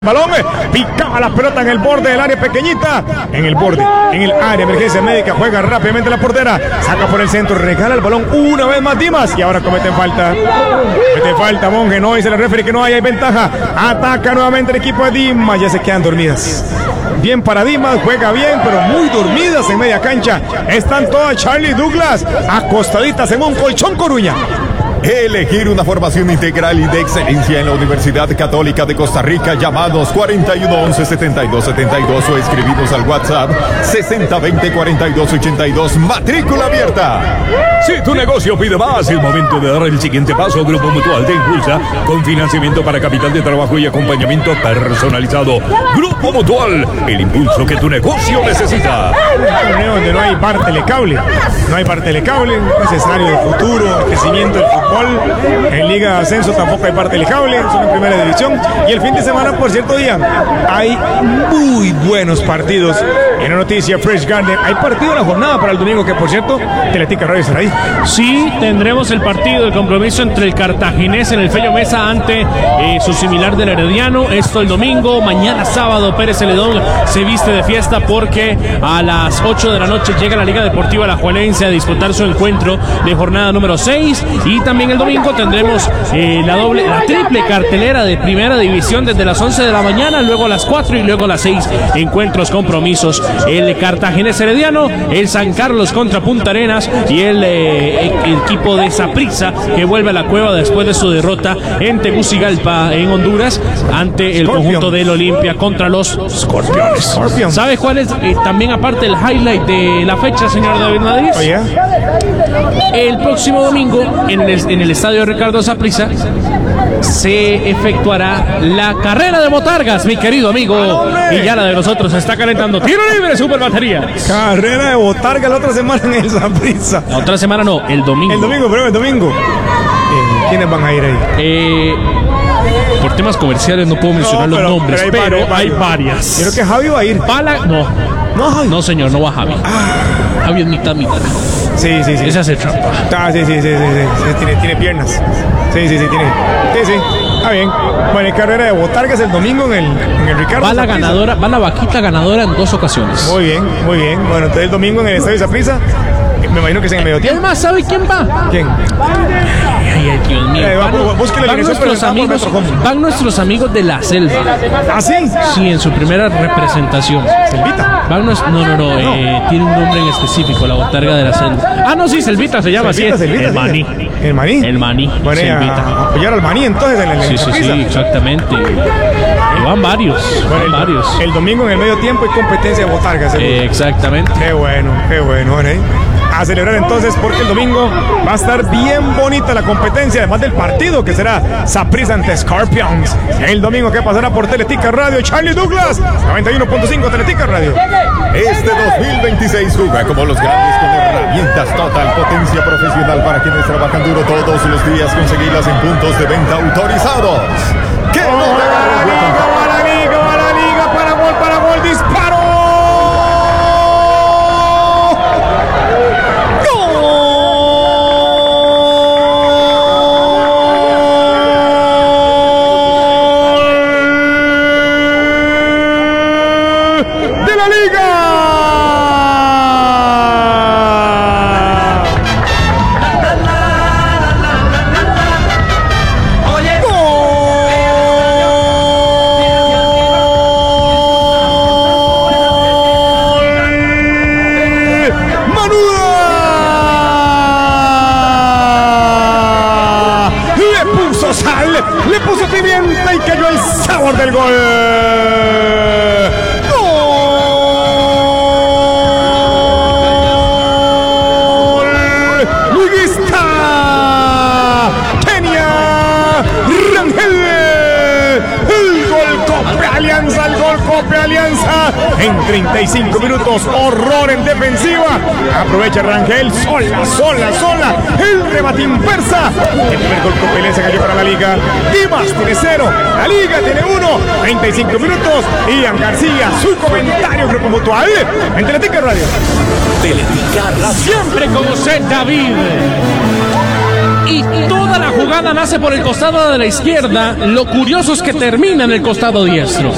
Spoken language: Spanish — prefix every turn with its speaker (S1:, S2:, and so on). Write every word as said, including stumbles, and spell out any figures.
S1: Balón, picaba la pelota en el borde del área pequeñita, en el borde, en el área, emergencia médica, juega rápidamente la portera, saca por el centro, regala el balón una vez más Dimas y ahora cometen falta, cometen falta Monge, no dice el referee que no hay, hay ventaja, ataca nuevamente el equipo de Dimas, ya se quedan dormidas, bien para Dimas, juega bien, pero muy dormidas en media cancha, están todas Charlie Douglas, acostaditas en un colchón Coruña.
S2: Elegir una formación integral y de excelencia en la Universidad Católica de Costa Rica. Llamados cuarenta y uno once setenta y dos setenta y dos o escribidos al WhatsApp sesenta veinte cuarenta y dos ochenta y dos. Matrícula abierta.
S3: Si tu negocio pide más, es momento de dar el siguiente paso. Grupo Mutual te impulsa con financiamiento para capital de trabajo y acompañamiento personalizado. Grupo Mutual, el impulso que tu negocio necesita.
S1: Un torneo donde no hay bar telecable, no hay bar telecable, necesario del futuro, el crecimiento del fútbol. En Liga de Ascenso tampoco hay parte telecable, son en primera división. Y el fin de semana, por cierto día, hay muy buenos partidos. En la noticia Fresh Garden, hay partido en la jornada para el domingo, que por cierto, Teletica Radio estará ahí.
S4: Sí, tendremos el partido, el compromiso entre el cartaginés en el Fello Mesa ante eh, su similar del Herediano. Esto el domingo. Mañana sábado Pérez Celedón se viste de fiesta porque a las ocho de la noche llega la Liga Deportiva Alajuelense a disputar su encuentro de jornada número seis. Y también el domingo tendremos eh, la doble, la triple cartelera de primera división desde las once de la mañana, luego a las cuatro y luego a las seis encuentros, compromisos. El Cartaginés Herediano, el San Carlos contra Punta Arenas y el, eh, el equipo de Saprissa que vuelve a la cueva después de su derrota en Tegucigalpa, en Honduras, ante el Scorpion. Conjunto del Olimpia contra los Scorpiones. Scorpion. ¿Sabe cuál es eh, también aparte el highlight de la fecha, señor David Madrid?
S1: Oh, yeah.
S4: El próximo domingo en el, en el estadio Ricardo Saprissa se efectuará la carrera de botargas, mi querido amigo. Y ya la de nosotros se está calentando. Tiro libre, super batería.
S1: Carrera de botargas la otra semana en el Saprissa.
S4: La otra semana no, el domingo.
S1: El domingo, pero el domingo. Eh, ¿Quiénes van a ir ahí?
S4: Eh, por temas comerciales no puedo mencionar no, pero, los nombres, pero hay, pero varias, hay varias.
S1: Creo que Javi va a ir.
S4: Pala, no.
S1: No, Javi.
S4: No, señor, no va Javi. Ah. Javi es mitad, mitad.
S1: Sí, sí, sí.
S4: Esa hace trampa.
S1: Ah, sí, sí, sí, sí, sí, sí. Tiene, tiene piernas. Sí, sí, sí, tiene. Sí, sí. Está bien. Bueno, y carrera de botargas el domingo en el, en el Ricardo.
S4: Va la Saprissa. ganadora, va la vaquita ganadora en dos ocasiones.
S1: Muy bien, muy bien. Bueno, entonces el domingo en el estadio Saprissa, me imagino que es en el medio tiempo.
S4: ¿Y además sabe quién va?
S1: ¿Quién?
S4: Ay, ay, Dios mío. Eh,
S1: van,
S4: van,
S1: busque la
S4: van, nuestros amigos, van nuestros amigos de la selva.
S1: ¿Ah, sí?
S4: Sí, en su primera representación.
S1: ¿Selvita?
S4: Van nuestro, no, no, no, no. Eh, tiene un nombre en específico, la botarga de la selva. Ah, no, sí, Selvita se llama
S1: Selvita,
S4: así.
S1: Selvita,
S4: el maní.
S1: ¿El maní?
S4: El maní.
S1: Bueno,
S4: Selvita.
S1: A apoyar al maní entonces en el
S4: Sí, sí,
S1: Saprissa.
S4: sí, exactamente. Y van varios,
S1: bueno,
S4: van
S1: el,
S4: varios.
S1: El domingo en el medio tiempo hay competencia de botargas.
S4: Eh, exactamente.
S1: Qué bueno, qué bueno, ¿eh? A celebrar entonces porque el domingo va a estar bien bonita la competencia, además del partido que será Saprissa ante Scorpions. El domingo que pasará por Teletica Radio, Charlie Douglas, noventa y uno punto cinco Teletica Radio.
S2: Este dos mil veintiséis juega como los grandes con herramientas Total, potencia profesional para quienes trabajan duro todos los días. Conseguirlas en puntos de venta autorizados. ¡Qué
S1: ¡Oh,
S2: no!
S1: va la liga, va la liga, va la liga! ¡Para gol, para gol! ¡Disparo! Le puso pimienta y cayó el sabor del gol. ¡Gol! ¡Liguista! Kenia Rangel. El gol Cope Alianza, el gol Cope Alianza. En treinta y cinco minutos, horror en defensiva. Aprovecha Rangel, sola, sola, sola. El remate inversa. El primer gol Cope Alianza cayó para la liga. Dimas tiene cero, la liga tiene uno. treinta y cinco minutos. Ian García, su comentario, Grupo Mutual en Teletica Radio.
S3: Teletica Radio.
S4: Siempre con usted, David. Y toda la jugada nace por el costado de la izquierda. Lo curioso es que termina en el costado diestro.